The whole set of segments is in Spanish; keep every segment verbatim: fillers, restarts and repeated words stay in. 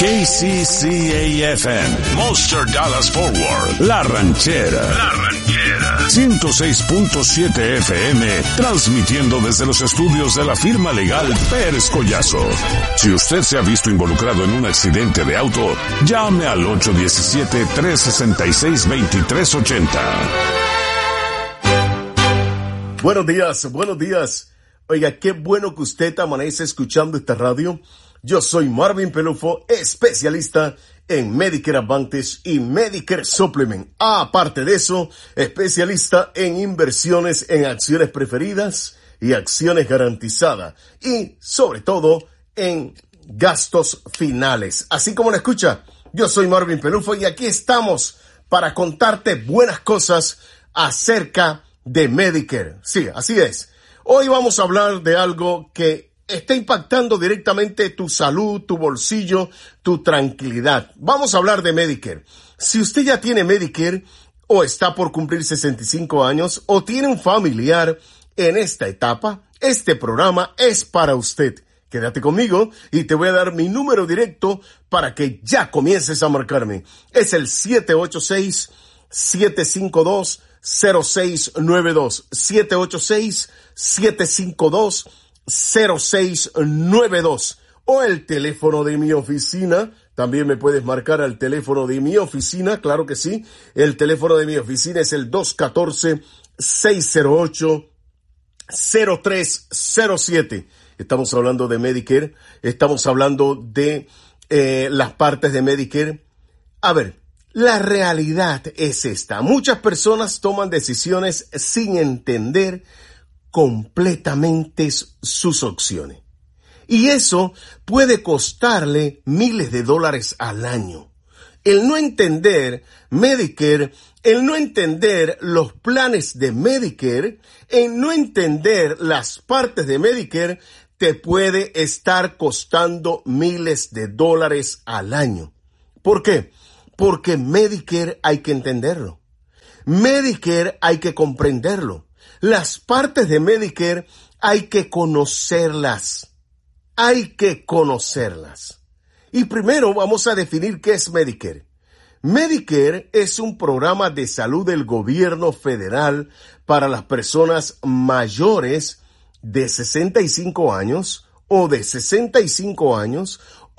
K C C A F M, Monster Dallas Fort Worth, La Ranchera. La Ranchera. ciento seis punto siete F M, transmitiendo desde los estudios de la firma legal Pérez Collazo. Si usted se ha visto involucrado en un accidente de auto, llame al ocho uno siete, tres seis seis, dos tres ocho cero. Buenos días, buenos días. Oiga, qué bueno que usted amanece escuchando esta radio. Yo soy Marvin Pelufo, especialista en Medicare Advantage y Medicare Supplement. Aparte de eso, especialista en inversiones en acciones preferidas y acciones garantizadas. Y, sobre todo, en gastos finales. Así como lo escucha, yo soy Marvin Pelufo y aquí estamos para contarte buenas cosas acerca de Medicare. Sí, así es. Hoy vamos a hablar de algo que está impactando directamente tu salud, tu bolsillo, tu tranquilidad. Vamos a hablar de Medicare. Si usted ya tiene Medicare o está por cumplir sesenta y cinco años o tiene un familiar en esta etapa, este programa es para usted. Quédate conmigo y te voy a dar mi número directo para que ya comiences a marcarme. Es el siete ocho seis, siete cinco dos, cero seis nueve dos. siete ocho seis, siete cinco dos, cero seis nueve dos. O el teléfono de mi oficina. También me puedes marcar al teléfono de mi oficina, claro que sí. El teléfono de mi oficina es el dos uno cuatro, seis cero ocho, cero tres cero siete. Estamos hablando de Medicare, estamos hablando de eh, las partes de Medicare. A ver, la realidad es esta. Muchas personas toman decisiones sin entender completamente sus opciones. Y eso puede costarle miles de dólares al año. El no entender Medicare, el no entender los planes de Medicare, el no entender las partes de Medicare, te puede estar costando miles de dólares al año. ¿Por qué? Porque Medicare hay que entenderlo. Medicare hay que comprenderlo. Las partes de Medicare hay que conocerlas. Hay que conocerlas. Y primero vamos a definir qué es Medicare. Medicare es un programa de salud del gobierno federal para las personas mayores de sesenta y cinco años o de sesenta y cinco años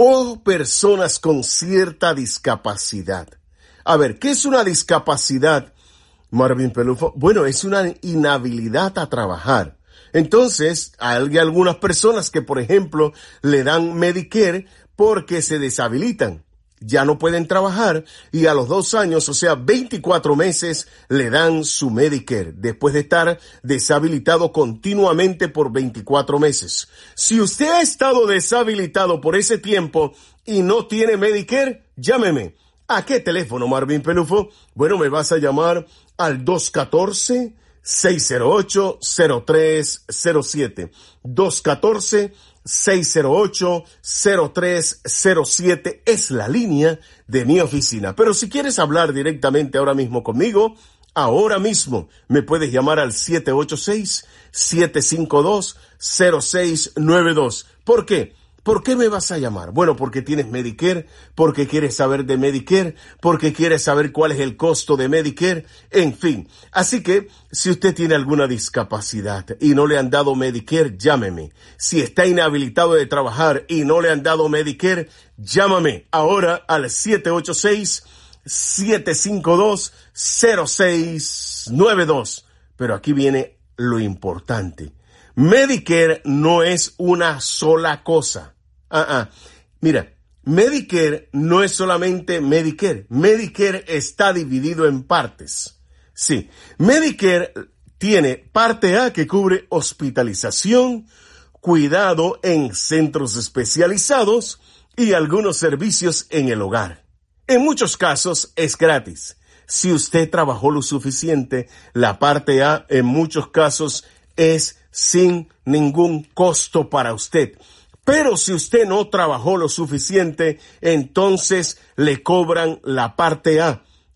o personas con cierta discapacidad. A ver, ¿qué es una discapacidad, Marvin Pelufo? Bueno, es una inhabilidad a trabajar. Entonces, hay algunas personas que, por ejemplo, le dan Medicare porque se deshabilitan. Ya no pueden trabajar y a los dos años, o sea, veinticuatro meses, le dan su Medicare después de estar deshabilitado continuamente por veinticuatro meses. Si usted ha estado deshabilitado por ese tiempo y no tiene Medicare, llámeme. ¿A qué teléfono, Marvin Pelufo? Bueno, me vas a llamar al dos uno cuatro, seis cero ocho, cero tres cero siete. dos uno cuatro, seis cero ocho, cero tres cero siete es la línea de mi oficina. Pero si quieres hablar directamente ahora mismo conmigo, ahora mismo me puedes llamar al siete ocho seis, siete cinco dos, cero seis nueve dos. ¿Por qué? ¿Por qué me vas a llamar? Bueno, porque tienes Medicare, porque quieres saber de Medicare, porque quieres saber cuál es el costo de Medicare, en fin. Así que, si usted tiene alguna discapacidad y no le han dado Medicare, llámeme. Si está inhabilitado de trabajar y no le han dado Medicare, llámame ahora al siete ocho seis, siete cinco dos, cero seis nueve dos. Pero aquí viene lo importante. Medicare no es una sola cosa. Ah, ah. Mira, Medicare no es solamente Medicare. Medicare está dividido en partes. Sí, Medicare tiene parte A que cubre hospitalización, cuidado en centros especializados y algunos servicios en el hogar. En muchos casos es gratis. Si usted trabajó lo suficiente, la parte A en muchos casos es sin ningún costo para usted. Pero si usted no trabajó lo suficiente, entonces le cobran la parte A,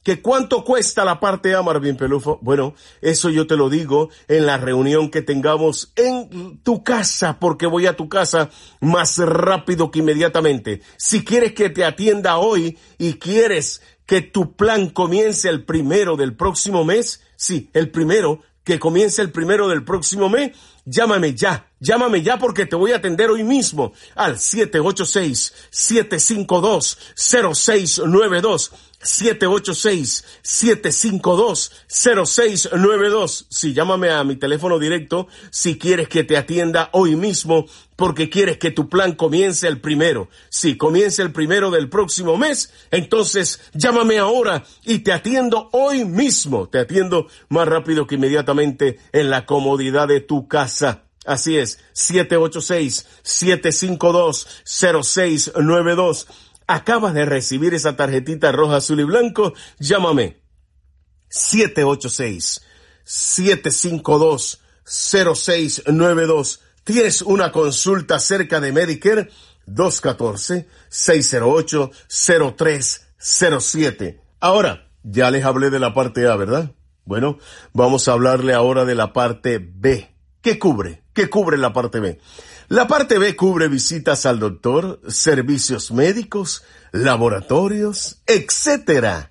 ¿Que cuánto cuesta la parte A, Marvin Pelufo? Bueno, eso yo te lo digo en la reunión que tengamos en tu casa, porque voy a tu casa más rápido que inmediatamente. Si quieres que te atienda hoy y quieres que tu plan comience el primero del próximo mes, sí, el primero, que comience el primero del próximo mes, llámame ya, llámame ya porque te voy a atender hoy mismo al siete ocho seis, siete cinco dos, cero seis nueve dos, siete ocho seis, siete cinco dos, cero seis nueve dos. Sí, llámame a mi teléfono directo si quieres que te atienda hoy mismo porque quieres que tu plan comience el primero. Si comience el primero del próximo mes, entonces llámame ahora y te atiendo hoy mismo. Te atiendo más rápido que inmediatamente en la comodidad de tu casa. Así es, siete ocho seis, siete cinco dos, cero seis nueve dos. Acabas de recibir esa tarjetita roja, azul y blanco. Llámame. siete ocho seis, siete cinco dos, cero seis nueve dos. ¿Tienes una consulta acerca de Medicare? dos uno cuatro, seis cero ocho, cero tres cero siete. Ahora, ya les hablé de la parte A, ¿verdad? Bueno, vamos a hablarle ahora de la parte B. ¿Qué cubre? ¿Qué cubre la parte B? La parte B cubre visitas al doctor, servicios médicos, laboratorios, etcétera.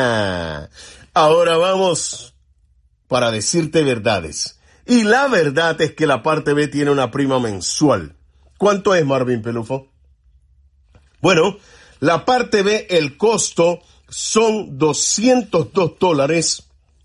Ahora vamos para decirte verdades. Y la verdad es que la parte B tiene una prima mensual. ¿Cuánto es, Marvin Pelufo? Bueno, la parte B, el costo son doscientos dos dólares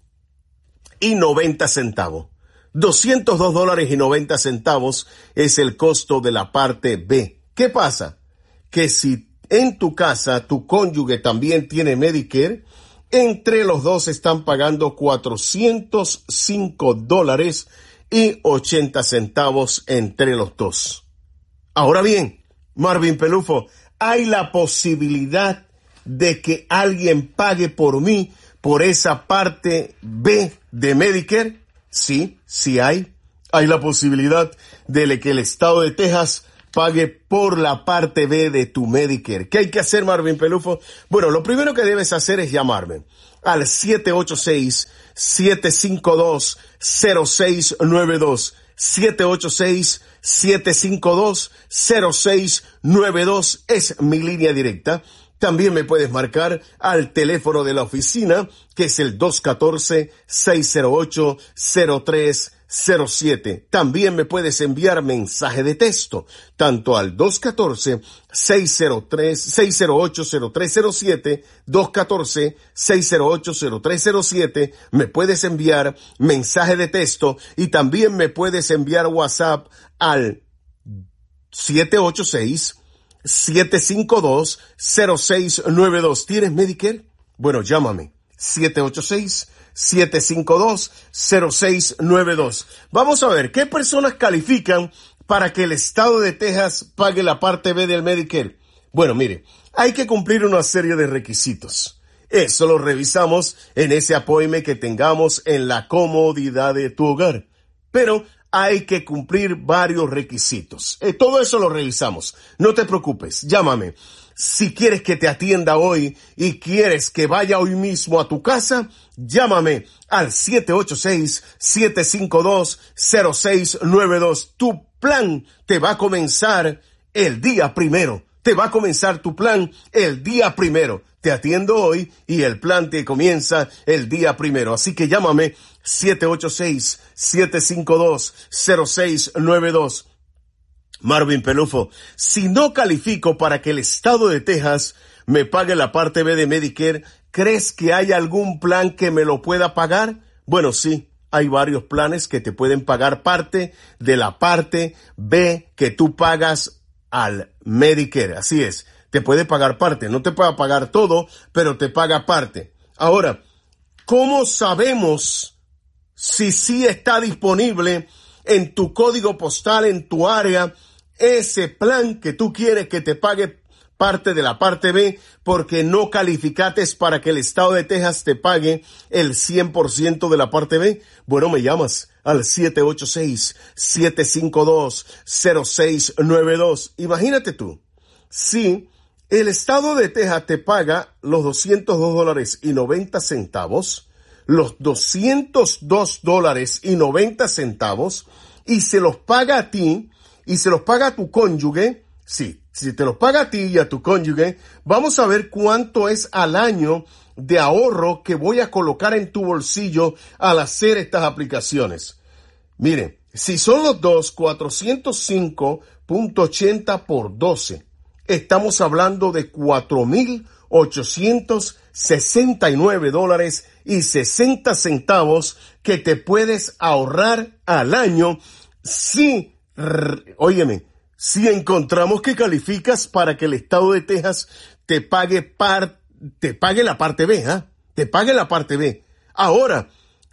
y noventa centavos. doscientos dos dólares y noventa centavos es el costo de la parte B. ¿Qué pasa? Que si en tu casa tu cónyuge también tiene Medicare, entre los dos están pagando cuatrocientos cinco dólares y ochenta centavos entre los dos. Ahora bien, Marvin Pelufo, hay la posibilidad de que alguien pague por mí por esa parte B de Medicare. Sí, sí hay. Hay la posibilidad de que el estado de Texas pague por la parte B de tu Medicare. ¿Qué hay que hacer, Marvin Pelufo? Bueno, lo primero que debes hacer es llamarme al siete ocho seis, siete cinco dos, cero seis nueve dos. siete ocho seis, siete cinco dos, cero seis nueve dos es mi línea directa. También me puedes marcar al teléfono de la oficina, que es el dos uno cuatro, seis cero ocho, cero tres cero siete. También me puedes enviar mensaje de texto, tanto al dos uno cuatro, seis cero tres, seis cero ocho, cero tres cero siete, dos uno cuatro, seis cero ocho, cero tres cero siete. Me puedes enviar mensaje de texto y también me puedes enviar WhatsApp al siete ocho seis, siete cinco dos, cero seis nueve dos. ¿Tienes Medicare? Bueno, llámame. siete ocho seis, siete cinco dos, cero seis nueve dos. Vamos a ver, ¿qué personas califican para que el estado de Texas pague la parte B del Medicare? Bueno, mire, hay que cumplir una serie de requisitos. Eso lo revisamos en ese appointment que tengamos en la comodidad de tu hogar. Pero hay que cumplir varios requisitos. Eh, todo eso lo revisamos. No te preocupes, llámame. Si quieres que te atienda hoy y quieres que vaya hoy mismo a tu casa, llámame al siete ocho seis, siete cinco dos, cero seis nueve dos. Tu plan te va a comenzar el día primero. Te va a comenzar tu plan el día primero. Te atiendo hoy y el plan te comienza el día primero. Así que llámame siete ocho seis, siete cinco dos, cero seis nueve dos. Marvin Pelufo, si no califico para que el estado de Texas me pague la parte B de Medicare, ¿crees que hay algún plan que me lo pueda pagar? Bueno, sí, hay varios planes que te pueden pagar parte de la parte B que tú pagas al Medicare. Así es, te puede pagar parte, no te puede pagar todo, pero te paga parte. Ahora, ¿cómo sabemos si sí está disponible en tu código postal, en tu área, ese plan que tú quieres que te pague parte de la parte B, porque no calificates para que el estado de Texas te pague el cien por ciento de la parte B? Bueno, me llamas al siete ocho seis, siete cinco dos, cero seis nueve dos. Imagínate tú, si el estado de Texas te paga los doscientos dos dólares y noventa centavos, los doscientos dos dólares y noventa centavos, y se los paga a ti, y se los paga a tu cónyuge. Sí, si te los paga a ti y a tu cónyuge, vamos a ver cuánto es al año de ahorro que voy a colocar en tu bolsillo al hacer estas aplicaciones. Miren, si son los dos, cuatrocientos cinco punto ochenta por doce, estamos hablando de cuatro mil ochocientos sesenta y nueve dólares y sesenta centavos que te puedes ahorrar al año si, rr, óyeme, si encontramos que calificas para que el estado de Texas te pague par, te pague la parte B, ¿eh? Te pague la parte B. Ahora,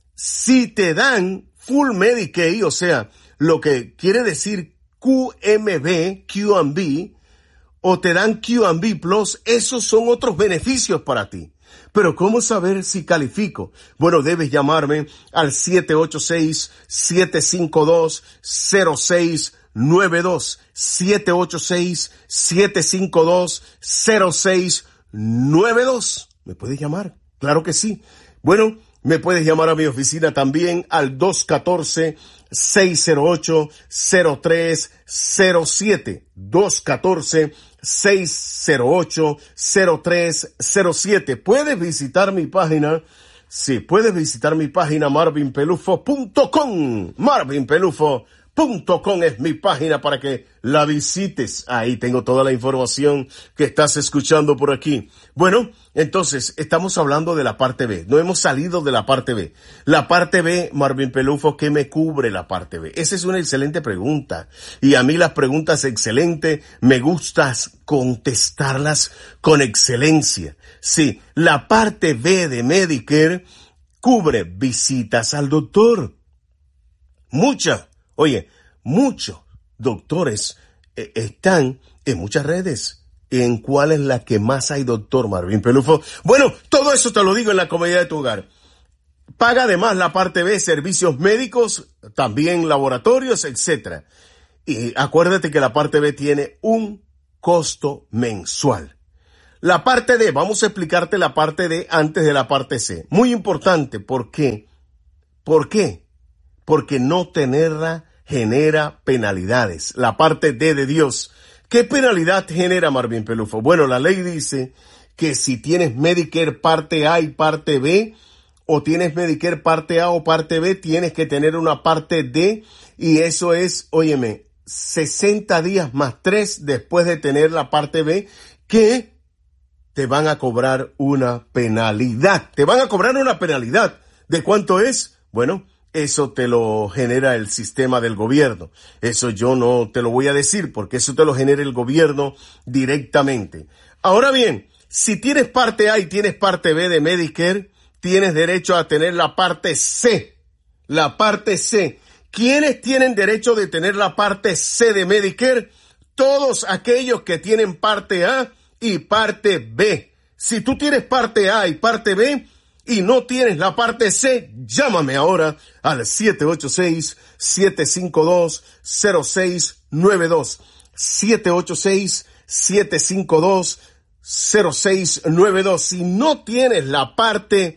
si te dan full Medicaid, o sea, lo que quiere decir Q M B, Q M B, o te dan Q M B Plus, esos son otros beneficios para ti. Pero ¿cómo saber si califico? Bueno, debes llamarme al siete ocho seis, siete cinco dos, cero seis nueve dos, siete ocho seis, siete cinco dos, cero seis nueve dos. ¿Me puedes llamar? Claro que sí. Bueno, me puedes llamar a mi oficina también al dos uno cuatro, seis cero ocho, cero tres cero siete. dos uno cuatro, seis cero ocho, cero tres cero siete. Puedes visitar mi página. Sí, puedes visitar mi página marvin pelufo punto com. marvin pelufo punto com es mi página para que la visites. Ahí tengo toda la información que estás escuchando por aquí. Bueno, entonces, estamos hablando de la parte B. No hemos salido de la parte B. La parte B, Marvin Pelufo, ¿qué me cubre la parte B? Esa es una excelente pregunta. Y a mí las preguntas excelentes me gusta contestarlas con excelencia. Sí, la parte B de Medicare cubre visitas al doctor. Muchas, oye, muchos doctores eh, están en muchas redes. ¿En cuál es la que más hay, doctor Marvin Pelufo? Bueno, todo eso te lo digo en la comodidad de tu hogar. Paga además la parte B, servicios médicos, también laboratorios, etcétera. Y acuérdate que la parte B tiene un costo mensual. La parte D, vamos a explicarte la parte D antes de la parte C. Muy importante, ¿por qué? ¿Por qué? Porque no tenerla genera penalidades. La parte D de Dios. ¿Qué penalidad genera, Marvin Pelufo? Bueno, la ley dice que si tienes Medicare parte A y parte B, o tienes Medicare parte A o parte B, tienes que tener una parte D, y eso es, óyeme, sesenta días más tres después de tener la parte B, que te van a cobrar una penalidad. Te van a cobrar una penalidad. ¿De cuánto es? Bueno, eso te lo genera el sistema del gobierno. Eso yo no te lo voy a decir porque eso te lo genera el gobierno directamente. Ahora bien, si tienes parte A y tienes parte B de Medicare, tienes derecho a tener la parte C. La parte C. ¿Quiénes tienen derecho de tener la parte C de Medicare? Todos aquellos que tienen parte A y parte B. Si tú tienes parte A y parte B, y no tienes la parte C, llámame ahora al siete ocho seis, siete cinco dos, cero seis nueve dos. siete ocho seis, siete cinco dos, cero seis nueve dos. Si no tienes la parte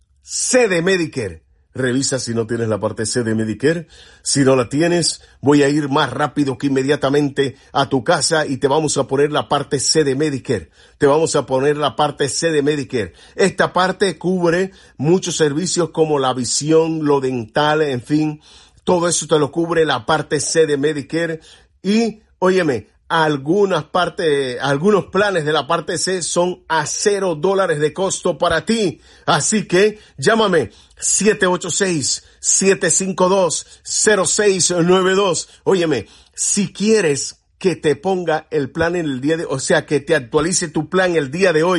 C de Medicare, revisa si no tienes la parte C de Medicare. Si no la tienes, voy a ir más rápido que inmediatamente a tu casa y te vamos a poner la parte C de Medicare. Te vamos a poner la parte C de Medicare. Esta parte cubre muchos servicios como la visión, lo dental, en fin. Todo eso te lo cubre la parte C de Medicare. Y, óyeme, algunas partes, algunos planes de la parte C son a cero dólares de costo para ti. Así que llámame siete ocho seis, siete cinco dos, cero seis nueve dos. Óyeme, si quieres que te ponga el plan en el día de, o sea, que te actualice tu plan el día de hoy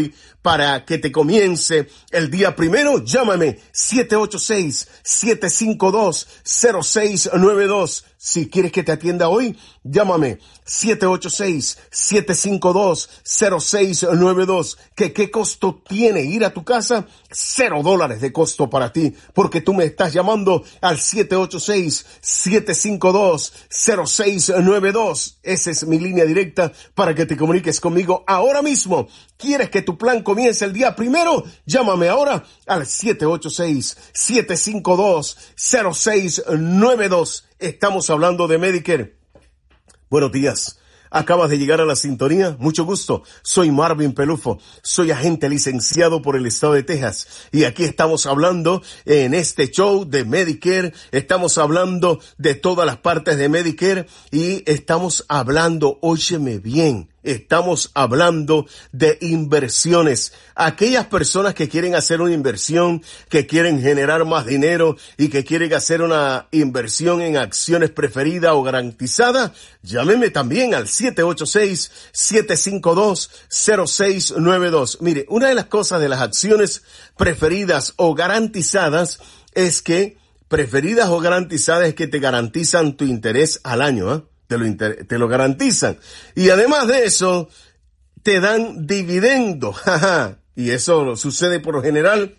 para que te comience el día primero, llámame siete ocho seis, siete cinco dos, cero seis nueve dos. Si quieres que te atienda hoy, llámame siete ocho seis, siete cinco dos, cero seis nueve dos. ¿Qué, qué costo tiene ir a tu casa? Cero dólares de costo para ti, porque tú me estás llamando al siete ocho seis, siete cinco dos, cero seis nueve dos. Esa es mi línea directa para que te comuniques conmigo ahora mismo. ¿Quieres que tu plan comience el día primero? Llámame ahora al siete ocho seis, siete cinco dos, cero seis nueve dos. Estamos hablando de Medicare. Buenos días. Acabas de llegar a la sintonía. Mucho gusto. Soy Marvin Pelufo. Soy agente licenciado por el estado de Texas. Y aquí estamos hablando en este show de Medicare. Estamos hablando de todas las partes de Medicare. Y estamos hablando, óyeme bien, estamos hablando de inversiones. Aquellas personas que quieren hacer una inversión, que quieren generar más dinero y que quieren hacer una inversión en acciones preferidas o garantizadas, llámeme también al siete ocho seis, siete cinco dos, cero seis nueve dos. Mire, una de las cosas de las acciones preferidas o garantizadas es que, preferidas o garantizadas es que te garantizan tu interés al año, ¿eh? Te lo, inter- te lo garantizan. Y además de eso, te dan dividendo. Y eso sucede por lo general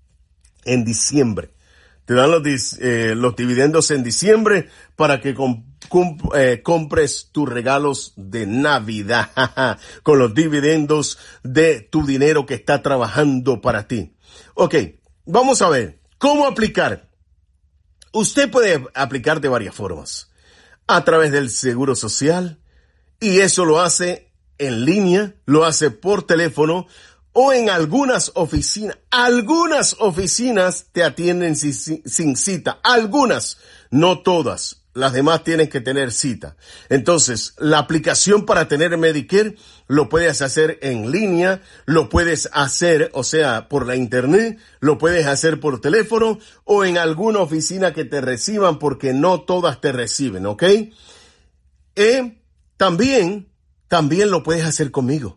en diciembre. Te dan los, dis- eh, los dividendos en diciembre para que com- com- eh, compres tus regalos de Navidad con los dividendos de tu dinero que está trabajando para ti. Ok, vamos a ver cómo aplicar. Usted puede aplicar de varias formas. A través del Seguro Social, y eso lo hace en línea, lo hace por teléfono o en algunas oficinas. Algunas oficinas te atienden sin, sin cita, algunas, no todas. Las demás tienen que tener cita. Entonces, la aplicación para tener Medicare lo puedes hacer en línea, lo puedes hacer, o sea, por la internet, lo puedes hacer por teléfono o en alguna oficina que te reciban, porque no todas te reciben, ¿ok? Eh, también, también lo puedes hacer conmigo.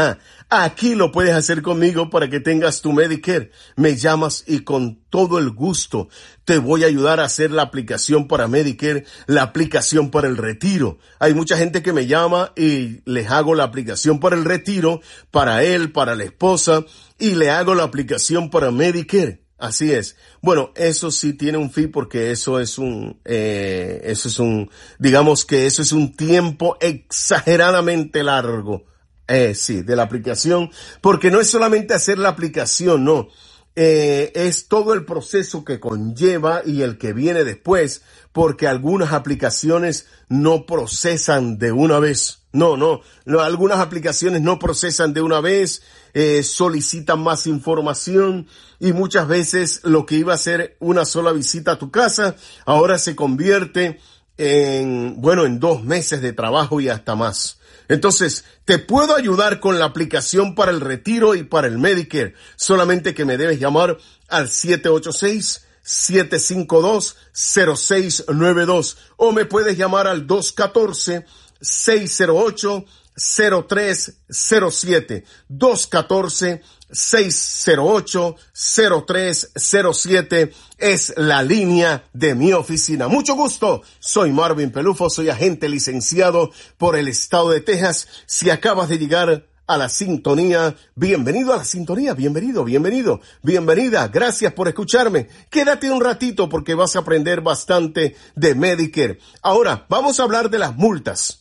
Aquí lo puedes hacer conmigo para que tengas tu Medicare. Me llamas y con todo el gusto te voy a ayudar a hacer la aplicación para Medicare, la aplicación para el retiro. Hay mucha gente que me llama y les hago la aplicación para el retiro, para él, para la esposa, y le hago la aplicación para Medicare. Así es. Bueno, eso sí tiene un fee porque eso es un, eh, eso es un, digamos que eso es un tiempo exageradamente largo. Eh, sí, de la aplicación, porque no es solamente hacer la aplicación, no, eh, es todo el proceso que conlleva y el que viene después, porque algunas aplicaciones no procesan de una vez, no, no, no algunas aplicaciones no procesan de una vez, eh, solicitan más información y muchas veces lo que iba a ser una sola visita a tu casa, ahora se convierte en, bueno, en dos meses de trabajo y hasta más. Entonces, te puedo ayudar con la aplicación para el retiro y para el Medicare. Solamente que me debes llamar al siete ocho seis, siete cinco dos, cero seis nueve dos o me puedes llamar al dos uno cuatro, seis cero ocho, cero tres cero siete. dos uno cuatro, seis cero ocho, cero tres cero siete es la línea de mi oficina. Mucho gusto, soy Marvin Pelufo, soy agente licenciado por el estado de Texas. Si acabas de llegar a la sintonía, bienvenido a la sintonía, bienvenido, bienvenido, bienvenida, gracias por escucharme. Quédate un ratito porque vas a aprender bastante de Medicare. Ahora, vamos a hablar de las multas.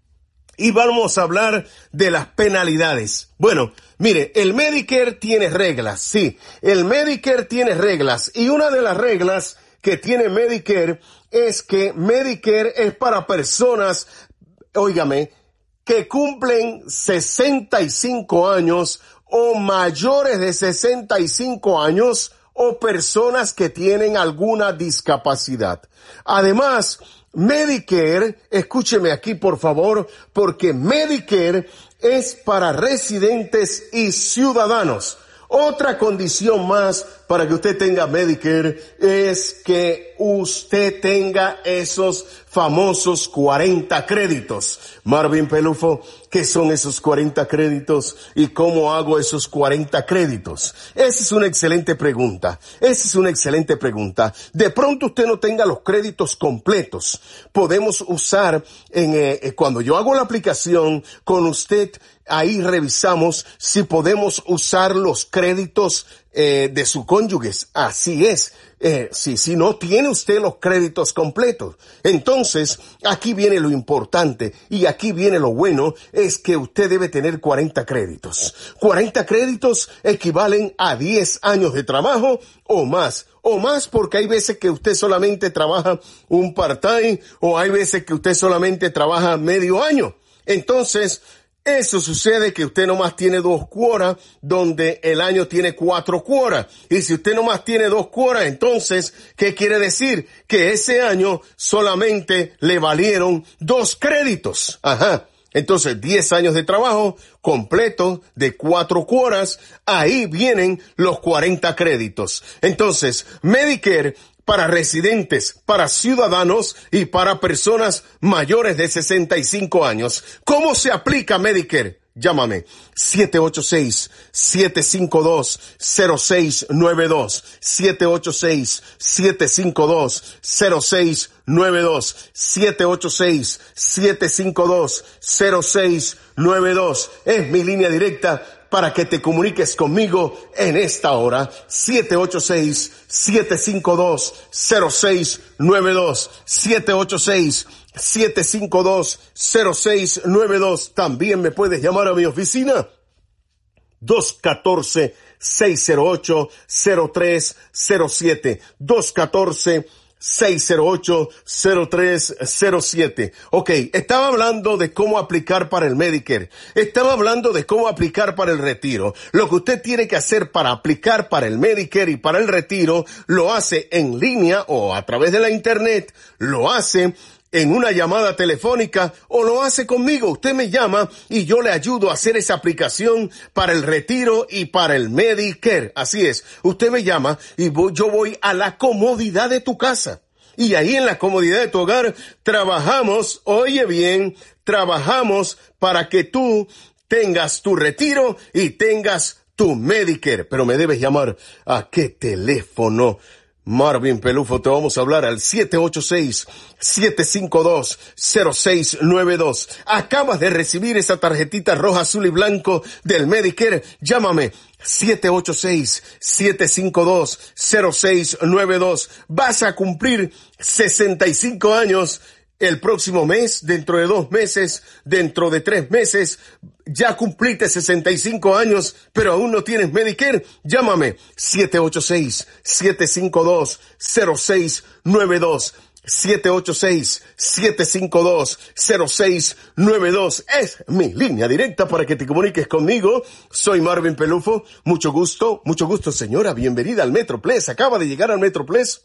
Y vamos a hablar de las penalidades. Bueno, mire, el Medicare tiene reglas, sí. El Medicare tiene reglas. Y una de las reglas que tiene Medicare es que Medicare es para personas, óigame, que cumplen sesenta y cinco años o mayores de sesenta y cinco años o personas que tienen alguna discapacidad. Además, Medicare, escúcheme aquí por favor, porque Medicare es para residentes y ciudadanos. Otra condición más para que usted tenga Medicare es que usted tenga esos famosos cuarenta créditos. Marvin Pelufo, ¿qué son esos cuarenta créditos y cómo hago esos cuarenta créditos? Esa es una excelente pregunta. Esa es una excelente pregunta. De pronto usted no tenga los créditos completos. Podemos usar en eh, cuando yo hago la aplicación con usted, ahí revisamos si podemos usar los créditos eh, de su cónyuge. Así es. Eh, si, si no tiene usted los créditos completos. Entonces, aquí viene lo importante y aquí viene lo bueno, es que usted debe tener cuarenta créditos. cuarenta créditos equivalen a diez años de trabajo o más. O más porque hay veces que usted solamente trabaja un part-time o hay veces que usted solamente trabaja medio año. Entonces, eso sucede que usted nomás tiene dos cuotas, donde el año tiene cuatro cuotas. Y si usted nomás tiene dos cuotas, entonces, ¿qué quiere decir? Que ese año solamente le valieron dos créditos. Ajá. Entonces, diez años de trabajo completo de cuatro cuotas, ahí vienen los cuarenta créditos. Entonces, Medicare para residentes, para ciudadanos y para personas mayores de sesenta y cinco años. ¿Cómo se aplica Medicare? Llámame siete ocho seis, siete cinco dos, cero seis nueve dos, siete ocho seis, siete cinco dos, cero seis nueve dos, siete ocho seis, siete cinco dos, cero seis nueve dos. Es mi línea directa para que te comuniques conmigo en esta hora. siete ocho seis, siete cinco dos, cero seis nueve dos, siete ocho seis, siete cinco dos, cero seis nueve dos. También me puedes llamar a mi oficina dos uno cuatro, seis cero ocho, cero tres cero siete, dos uno cuatro, seis cero ocho, cero tres cero siete. Ok, estaba hablando de cómo aplicar para el Medicare. Estaba hablando de cómo aplicar para el retiro. Lo que usted tiene que hacer para aplicar para el Medicare y para el retiro, lo hace en línea o a través de la internet, lo hace en una llamada telefónica o lo hace conmigo. Usted me llama y yo le ayudo a hacer esa aplicación para el retiro y para el Medicare. Así es, usted me llama y voy, yo voy a la comodidad de tu casa. Y ahí en la comodidad de tu hogar trabajamos, oye bien, trabajamos para que tú tengas tu retiro y tengas tu Medicare. Pero me debes llamar a qué teléfono. Marvin Pelufo, te vamos a hablar al siete ocho seis, siete cinco dos, cero seis nueve dos. Acabas de recibir esa tarjetita roja, azul y blanco del Medicare. Llámame siete ocho seis, siete cinco dos, cero seis nueve dos. Vas a cumplir sesenta y cinco años el próximo mes, dentro de dos meses, dentro de tres meses. Ya cumpliste sesenta y cinco años, pero aún no tienes Medicare. Llámame siete ocho seis, siete cinco dos, cero seis nueve dos. siete ocho seis, siete cinco dos, cero seis nueve dos. Es mi línea directa para que te comuniques conmigo. Soy Marvin Pelufo. Mucho gusto, mucho gusto, señora. Bienvenida al Metroplex. Acaba de llegar al Metroplex.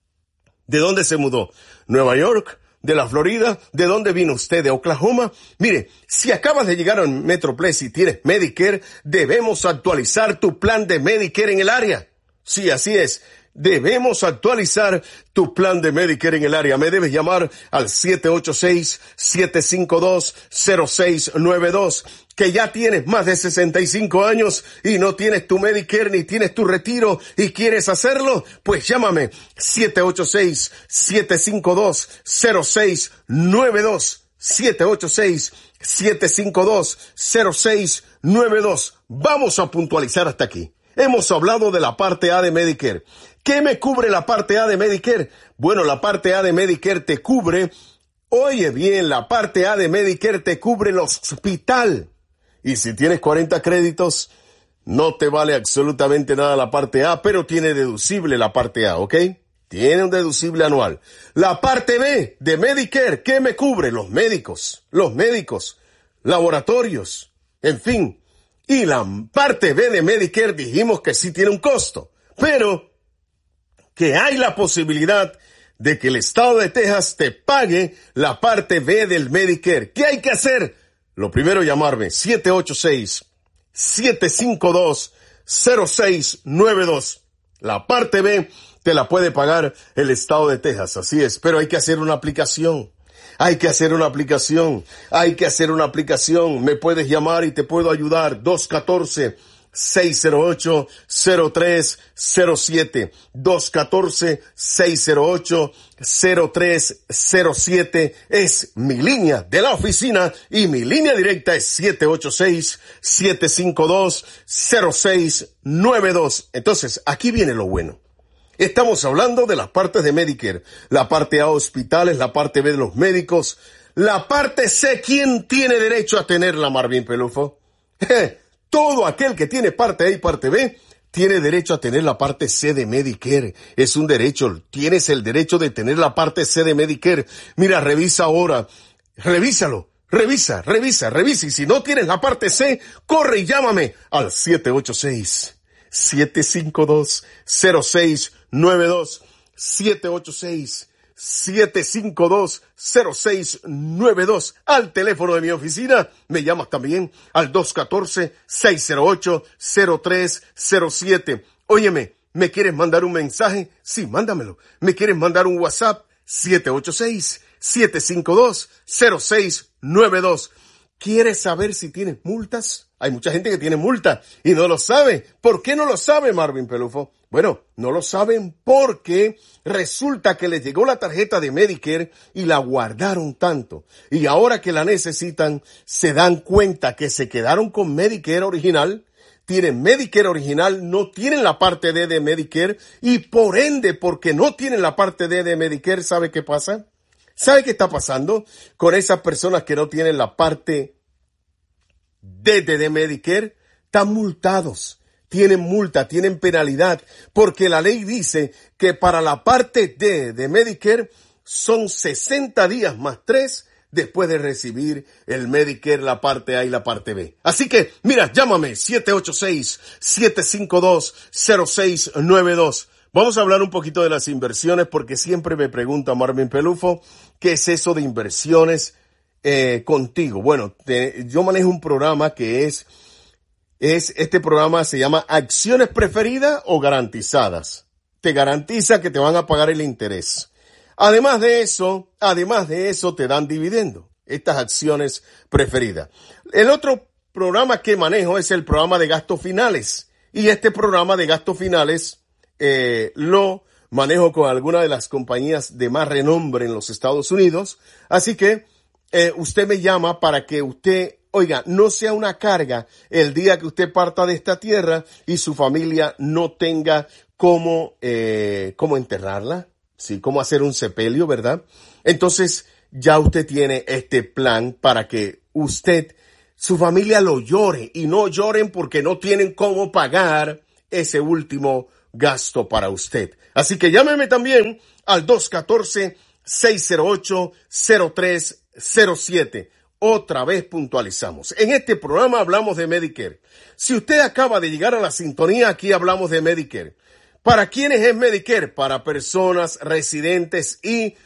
¿De dónde se mudó? ¿Nueva York? ¿De la Florida? ¿De dónde vino usted? ¿De Oklahoma? Mire, si acabas de llegar al Metroplex y tienes Medicare, debemos actualizar tu plan de Medicare en el área. Sí, así es. Debemos actualizar tu plan de Medicare en el área. Me debes llamar al siete ocho seis, siete cinco dos, cero seis nueve dos. Que ya tienes más de sesenta y cinco años y no tienes tu Medicare ni tienes tu retiro y quieres hacerlo, pues llámame siete ocho seis, siete cinco dos, cero seis nueve dos. siete ocho seis, siete cinco dos, cero seis nueve dos. Vamos a puntualizar hasta aquí. Hemos hablado de la parte A de Medicare. ¿Qué me cubre la parte A de Medicare? Bueno, la parte A de Medicare te cubre, oye bien, la parte A de Medicare te cubre el hospital. Y si tienes cuarenta créditos, no te vale absolutamente nada la parte A, pero tiene deducible la parte A, ¿ok? Tiene un deducible anual. La parte B de Medicare, ¿qué me cubre? Los médicos, los médicos, laboratorios, en fin. Y la parte B de Medicare dijimos que sí tiene un costo, pero que hay la posibilidad de que el estado de Texas te pague la parte B del Medicare. ¿Qué hay que hacer? Lo primero, llamarme siete ocho seis, siete cinco dos, cero seis nueve dos. La parte B te la puede pagar el estado de Texas, así es, pero hay que hacer una aplicación. Hay que hacer una aplicación, hay que hacer una aplicación. Me puedes llamar y te puedo ayudar. dos uno cuatro, seis cero ocho, cero tres cero siete. dos uno cuatro, seis cero ocho, cero tres cero siete es mi línea de la oficina y mi línea directa es siete ocho seis, siete cinco dos, cero seis nueve dos. Entonces, aquí viene lo bueno. Estamos hablando de las partes de Medicare, la parte A, hospitales, la parte B de los médicos, la parte C, ¿quién tiene derecho a tenerla, Marvin Pelufo? Todo aquel que tiene parte A y parte B tiene derecho a tener la parte C de Medicare. Es un derecho, tienes el derecho de tener la parte C de Medicare. Mira, revisa ahora, revísalo. Revisa, revisa, revisa. Y si no tienes la parte C, corre y llámame al siete ocho seis, siete cinco dos, cero seis nueve dos, siete ocho seis, siete cinco dos, cero seis nueve dos. Al teléfono de mi oficina me llamas también al dos uno cuatro, seis cero ocho, cero tres cero siete. Óyeme, ¿me quieres mandar un mensaje? Sí, mándamelo. ¿Me quieres mandar un WhatsApp? siete ocho seis, siete cinco dos, cero seis nueve dos. ¿Quieres saber si tienes multas? Hay mucha gente que tiene multa y no lo sabe. ¿Por qué no lo sabe, Marvin Pelufo? Bueno, no lo saben porque resulta que les llegó la tarjeta de Medicare y la guardaron tanto. Y ahora que la necesitan, se dan cuenta que se quedaron con Medicare original, tienen Medicare original, no tienen la parte D de Medicare y por ende, porque no tienen la parte D de Medicare, ¿sabe qué pasa? ¿Sabe qué está pasando con esas personas que no tienen la parte D de Medicare? Están multados, tienen multa, tienen penalidad, porque la ley dice que para la parte D de Medicare son sesenta días más tres después de recibir el Medicare, la parte A y la parte B. Así que, mira, llámame siete ocho seis, siete cinco dos, cero seis nueve dos. Vamos a hablar un poquito de las inversiones porque siempre me pregunta Marvin Pelufo, ¿qué es eso de inversiones eh, contigo? Bueno, te, yo manejo un programa que es, es, este programa se llama Acciones Preferidas o Garantizadas. Te garantiza que te van a pagar el interés. Además de eso, además de eso te dan dividendo, estas acciones preferidas. El otro programa que manejo es el programa de gastos finales y este programa de gastos finales Eh, lo manejo con alguna de las compañías de más renombre en los Estados Unidos. Así que eh, usted me llama para que usted, oiga, no sea una carga el día que usted parta de esta tierra y su familia no tenga cómo, eh, cómo enterrarla, sí, cómo hacer un sepelio, ¿verdad? Entonces ya usted tiene este plan para que usted, su familia lo llore y no lloren porque no tienen cómo pagar ese último gasto para usted. Así que llámeme también al dos uno cuatro, seis cero ocho, cero tres cero siete. Otra vez puntualizamos. En este programa hablamos de Medicare. Si usted acaba de llegar a la sintonía, aquí hablamos de Medicare. ¿Para quiénes es Medicare? Para personas residentes y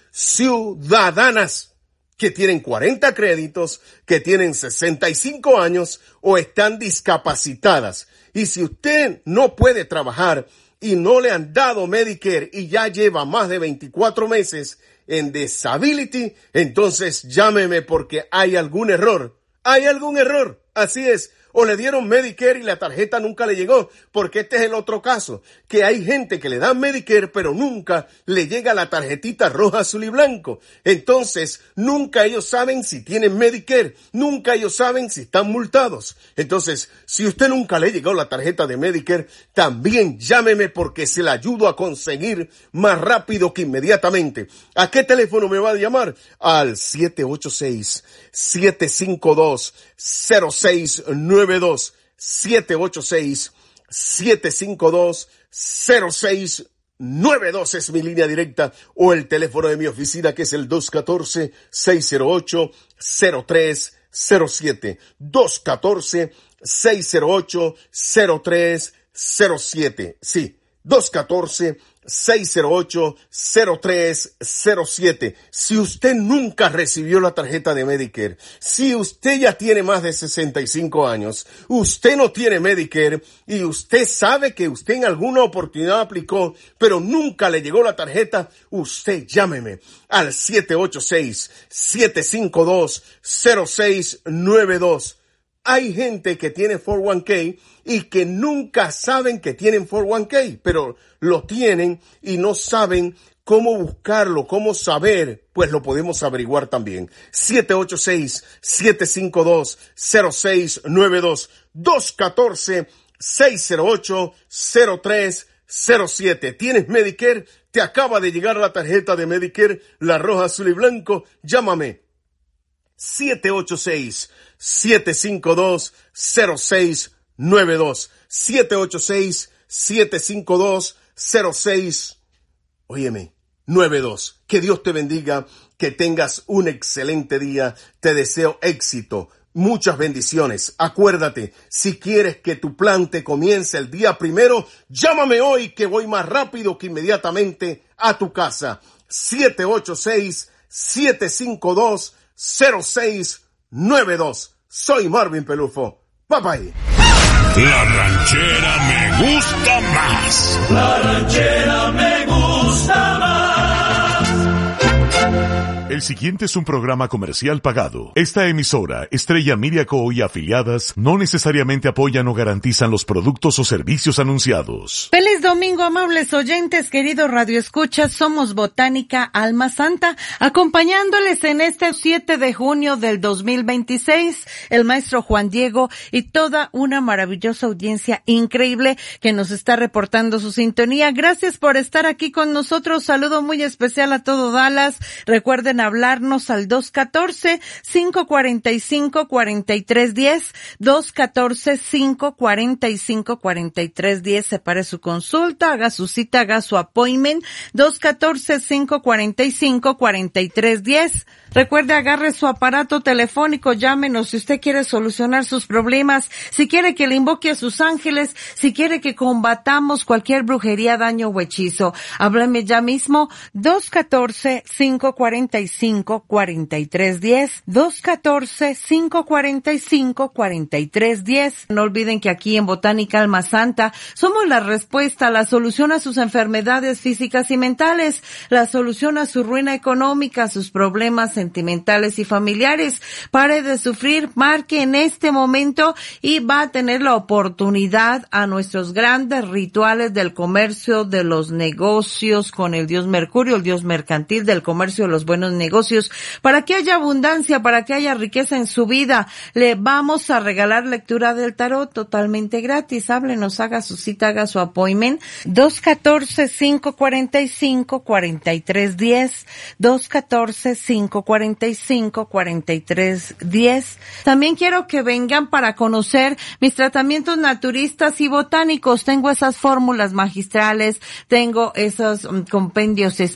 ciudadanas que tienen cuarenta créditos, que tienen sesenta y cinco años o están discapacitadas. Y si usted no puede trabajar y no le han dado Medicare y ya lleva más de veinticuatro meses en disability, entonces llámeme porque hay algún error. Hay algún error. Así es. O le dieron Medicare y la tarjeta nunca le llegó, porque este es el otro caso, que hay gente que le dan Medicare, pero nunca le llega la tarjetita roja, azul y blanco. Entonces, nunca ellos saben si tienen Medicare, nunca ellos saben si están multados. Entonces, si usted nunca le llegó la tarjeta de Medicare, también llámeme porque se la ayudo a conseguir más rápido que inmediatamente. ¿A qué teléfono me va a llamar? Al siete ocho seis, siete cinco dos, cero seis nueve dos, siete ocho seis, siete cinco dos, cero seis nueve dos es mi línea directa o el teléfono de mi oficina que es el dos uno cuatro, seis cero ocho, cero tres cero siete. dos uno cuatro, seis cero ocho, cero tres cero siete. Sí, dos uno cuatro, seis cero ocho, cero tres cero siete. Si usted nunca recibió la tarjeta de Medicare, si usted ya tiene más de sesenta y cinco años, usted no tiene Medicare y usted sabe que usted en alguna oportunidad aplicó, pero nunca le llegó la tarjeta, usted llámeme al siete ocho seis, siete cinco dos, cero seis nueve dos. Hay gente que tiene cuatro uno k y que nunca saben que tienen cuatro uno k, pero lo tienen y no saben cómo buscarlo, cómo saber, pues lo podemos averiguar también. siete ocho seis, siete cinco dos, cero seis nueve dos, dos uno cuatro, seis cero ocho, cero tres cero siete. ¿Tienes Medicare? ¿Te acaba de llegar la tarjeta de Medicare, la roja, azul y blanco? Llámame. siete ocho seis, siete cinco dos, cero seis nueve dos. siete ocho seis, siete cinco dos, cero seis, óyeme, nueve dos. Que Dios te bendiga, que tengas un excelente día. Te deseo éxito, muchas bendiciones. Acuérdate, si quieres que tu plan te comience el día primero, llámame hoy que voy más rápido que inmediatamente a tu casa. siete ocho seis, siete cinco dos, cero seis nueve dos. Soy Marvin Pelufo. Bye bye. La ranchera me gusta más. La ranchera me gusta más. El siguiente es un programa comercial pagado. Esta emisora, Estrella Media Co. y afiliadas, no necesariamente apoyan o garantizan los productos o servicios anunciados. Feliz domingo, amables oyentes, queridos radioescuchas. Somos Botánica Alma Santa, acompañándoles en este siete de junio del dos mil veintiséis, el maestro Juan Diego y toda una maravillosa audiencia increíble que nos está reportando su sintonía. Gracias por estar aquí con nosotros. Saludo muy especial a todo Dallas. Recuerden hablarnos al dos uno cuatro, cinco cuatro cinco, cuatro tres uno cero, dos uno cuatro, cinco cuatro cinco, cuatro tres uno cero. Separe su consulta, haga su cita, haga su appointment, dos uno cuatro, cinco cuatro cinco, cuatro tres uno cero. Recuerde, agarre su aparato telefónico, llámenos si usted quiere solucionar sus problemas, si quiere que le invoque a sus ángeles, si quiere que combatamos cualquier brujería, daño o hechizo. Háblame ya mismo, dos uno cuatro, cinco cuatro cinco, cuatro tres uno cero, dos uno cuatro, cinco cuatro cinco, cuatro tres uno cero. No olviden que aquí en Botánica Alma Santa somos la respuesta, la solución a sus enfermedades físicas y mentales, la solución a su ruina económica, a sus problemas sentimentales y familiares. Pare de sufrir, marque en este momento y va a tener la oportunidad a nuestros grandes rituales del comercio, de los negocios con el dios Mercurio, el dios mercantil, del comercio de los buenos negocios, para que haya abundancia, para que haya riqueza en su vida. Le vamos a regalar lectura del tarot totalmente gratis. Háblenos, haga su cita, haga su appointment, dos uno cuatro, cinco cuatro cinco, cuatro tres uno cero, dos uno cuatro, cinco cuatro cinco, cuatro tres uno cero. También quiero que vengan para conocer mis tratamientos naturistas y botánicos. Tengo esas fórmulas magistrales, tengo esos um, compendios espirituales